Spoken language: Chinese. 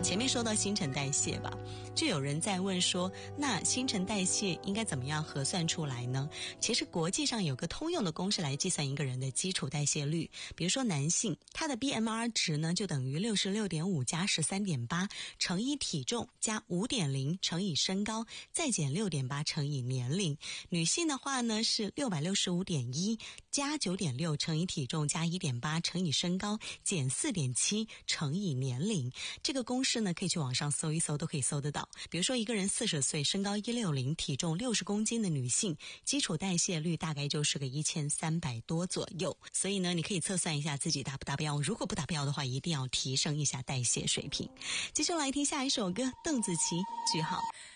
前面说到新陈代谢吧，就有人在问说，那新陈代谢应该怎么样核算出来呢？其实国际上有个通用的公式来计算一个人的基础代谢率。比如说男性，他的 BMR 值呢就等于 66.5 加 13.8 乘以体重加 5.0 乘以身高再减 6.8 乘以年龄。女性的话呢是 665.1 加 9.6 乘以体重加 1.8 乘以身高减 4.7 乘以年龄。这个公式呢可以去网上搜一搜，都可以搜得到。比如说一个人40岁，身高160，体重60公斤的女性，基础代谢率大概就是个1300多左右。所以呢你可以测算一下自己达不达标，如果不达标的话，一定要提升一下代谢水平。接下来听下一首歌，邓紫棋，句号。